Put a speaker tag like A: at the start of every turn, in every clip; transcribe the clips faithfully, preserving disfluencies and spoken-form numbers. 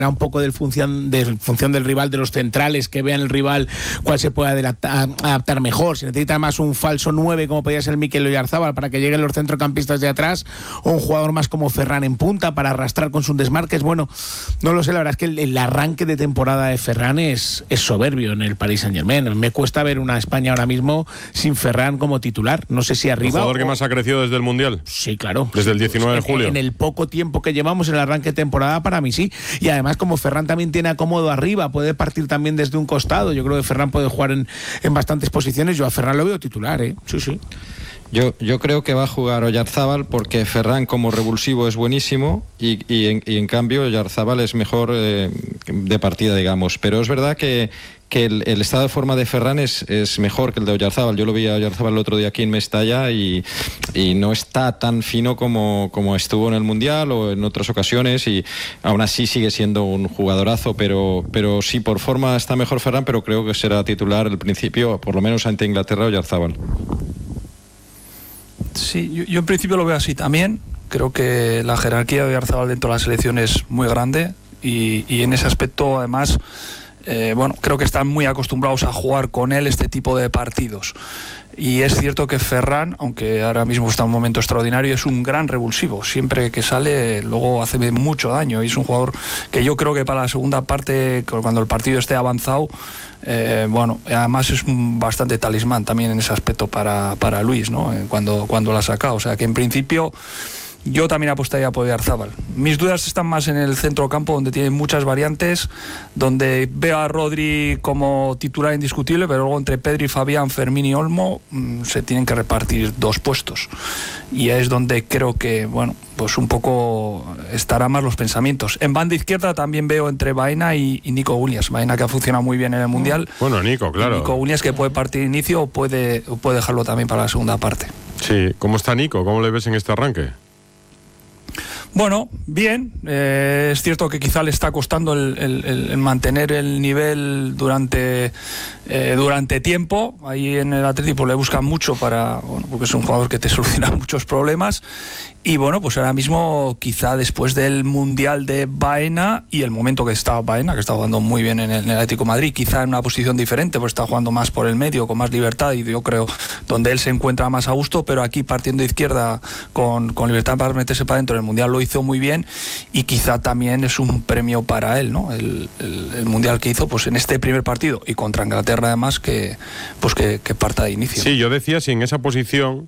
A: un poco del función, de función del rival, de los centrales, que vean el rival cuál se puede adaptar, adaptar mejor. Si necesita más un falso nueve como podría ser Mikel Oyarzabal para que lleguen los centrocampistas de atrás, o un jugador más como Ferran en punta para arrastrar con sus desmarques. Bueno, no lo sé, la verdad es que el, el arranque de temporada de Ferran es, es soberbio en el Paris Saint-Germain. Me cuesta ver una España ahora mismo sin Ferran como titular. No sé si arriba...
B: ¿El jugador
A: o...
B: que más ha crecido desde el Mundial?
A: Sí, claro.
B: Desde el diecinueve de julio.
A: En, en el poco tiempo que llevamos en el arranque de temporada, para mí sí. Y además, como Ferran también tiene acomodo arriba, puede partir también desde un costado. Yo creo que Ferran puede jugar en, en bastantes posiciones. Yo a Ferran lo veo titular, ¿eh? Sí, sí.
C: Yo, yo creo que va a jugar Oyarzabal porque Ferran como revulsivo es buenísimo y, y, en, y en cambio Oyarzabal es mejor eh, de partida, digamos. Pero es verdad que, que el, el estado de forma de Ferran es, es mejor que el de Oyarzabal. Yo lo vi a Oyarzabal el otro día aquí en Mestalla y, y no está tan fino como, como estuvo en el Mundial o en otras ocasiones, y aún así sigue siendo un jugadorazo, pero, pero sí, por forma está mejor Ferran, pero creo que será titular al principio, por lo menos ante Inglaterra, Oyarzabal.
D: Sí, yo, yo en principio lo veo así también. Creo que la jerarquía de Oyarzabal dentro de la selección es muy grande y, y en ese aspecto, además, eh, bueno, creo que están muy acostumbrados a jugar con él este tipo de partidos. Y es cierto que Ferran, aunque ahora mismo está en un momento extraordinario, es un gran revulsivo. Siempre que sale, luego hace mucho daño. Y es un jugador que yo creo que para la segunda parte, cuando el partido esté avanzado, eh, bueno, además es un bastante talismán también en ese aspecto para, para Luis, ¿no? Cuando, cuando la ha sacado. O sea que en principio yo también apostaría por Oyarzabal. Mis dudas están más en el centro campo, donde tiene muchas variantes, donde veo a Rodri como titular indiscutible, pero luego entre Pedri, Fabián, Fermín y Olmo mmm, se tienen que repartir dos puestos. Y es donde creo que, bueno, pues un poco estará más los pensamientos. En banda izquierda también veo entre Baena y, y Nico Williams. Baena, que ha funcionado muy bien en el Mundial.
B: Bueno, Nico, claro.
D: Nico Williams, que puede partir de inicio o puede, o puede dejarlo también para la segunda parte.
B: Sí, ¿cómo está Nico? ¿Cómo le ves en este arranque?
D: Bueno, bien, eh, es cierto que quizá le está costando el, el, el mantener el nivel durante eh, durante tiempo. Ahí en el Atlético le buscan mucho para, bueno, porque es un jugador que te soluciona muchos problemas. Y bueno, pues ahora mismo quizá después del Mundial de Baena y el momento que está Baena, que está jugando muy bien en el, en el Atlético de Madrid, quizá en una posición diferente, pues está jugando más por el medio, con más libertad, y yo creo donde él se encuentra más a gusto, pero aquí partiendo de izquierda con, con libertad para meterse para adentro, en el Mundial lo hizo muy bien y quizá también es un premio para él, ¿no? El, el, el Mundial que hizo pues en este primer partido y contra Inglaterra además, que pues que, que parta de inicio.
B: Sí, yo decía si en esa posición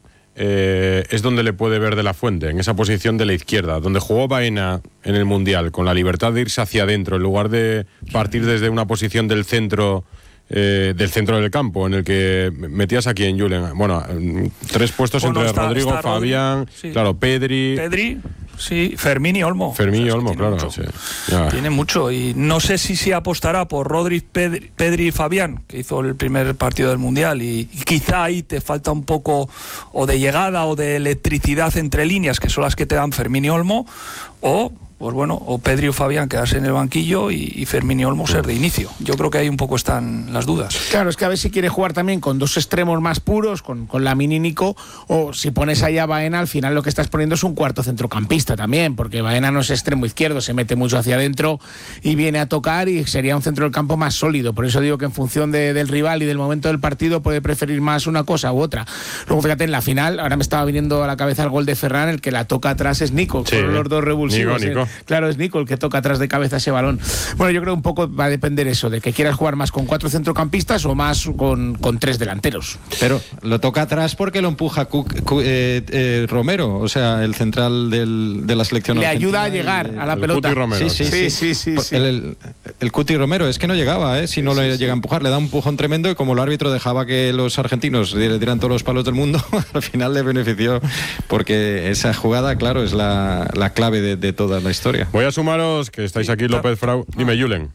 B: Eh, es donde le puede ver de la Fuente, en esa posición de la izquierda, donde jugó Baena en el Mundial, con la libertad de irse hacia adentro, en lugar de partir desde una posición del centro, eh, del centro del campo, en el que metías aquí en Julen. Bueno, tres puestos
D: bueno,
B: entre
D: está,
B: Rodrigo,
D: está
B: Fabián,
D: sí.
B: claro, Pedri.
D: Pedri. Sí, Fermín y Olmo.
B: Fermín y
D: o sea,
B: Olmo,
D: es que tiene
B: claro.
D: Mucho,
B: Sí.
D: Tiene mucho. Y no sé si se apostará por Rodri, Pedri, Pedri y Fabián, que hizo el primer partido del Mundial. Y, y quizá ahí te falta un poco o de llegada o de electricidad entre líneas, que son las que te dan Fermín y Olmo. O, pues bueno, o Pedri o Fabián quedarse en el banquillo y, y Fermín y Olmo ser de inicio. Yo creo que ahí un poco están las dudas.
A: Claro, es que a ver si quiere jugar también con dos extremos más puros, con, con Lamine y Nico, o si pones ahí a Baena, al final lo que estás poniendo es un cuarto centrocampista también, porque Baena no es extremo izquierdo, se mete mucho hacia adentro y viene a tocar, y sería un centro del campo más sólido. Por eso digo que en función de, del rival y del momento del partido puede preferir más una cosa u otra. Luego fíjate, en la final, ahora me estaba viniendo a la cabeza el gol de Ferran, el que la toca atrás es Nico,
B: sí,
A: con los dos revulsivos.
B: Nico, Nico.
A: Eh. Claro, es Nico el que toca atrás de cabeza ese balón. Bueno, yo creo un poco va a depender eso, de que quieras jugar más con cuatro centrocampistas o más con, con tres delanteros.
C: Pero lo toca atrás porque lo empuja Cook, Cook, eh, eh, Romero, o sea, el central del, de la selección
A: Le
C: argentina.
A: ayuda a llegar
C: y,
A: a la
B: el
A: pelota.
B: Cuti Romero.
C: Sí, sí, sí.
A: sí, sí, sí.
C: El, el, el Cuti Romero, es que no llegaba, ¿eh? Si no
A: sí,
C: le
A: sí,
C: llega a empujar, le da un empujón tremendo, y como el árbitro dejaba que los argentinos le dieran todos los palos del mundo, al final le benefició, porque esa jugada, claro, es la, la clave de, de toda la historia.
B: Voy a sumaros que estáis aquí, López Frau. Dime, Julen.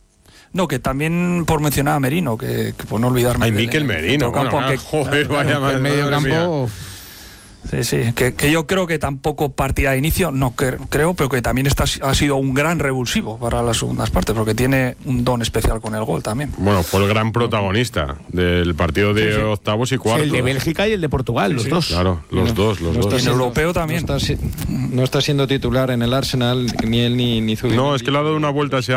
D: No, que también por mencionar a Merino, que, que por no olvidarme.
B: Ay,
D: del,
B: Mikel Merino. Bueno,
D: campo,
B: bueno,
D: que,
B: joder, vaya
A: el medio campo.
D: Sí, sí, que, que yo creo que tampoco partida de inicio, no cre- creo, pero que también está, ha sido un gran revulsivo para las segundas partes, porque tiene un don especial con el gol también.
B: Bueno, fue el gran protagonista del partido de
A: Sí, sí.
B: octavos y
A: Sí,
B: cuartos.
A: el de Bélgica y el de Portugal, los
D: sí.
A: dos.
B: Claro, los dos, los
C: No
B: dos.
C: está
D: En
C: siendo-
D: europeo también.
C: No está, si- no está siendo titular en el Arsenal, ni él ni, ni Zubimendi.
B: No, es que le ha dado una vuelta a ese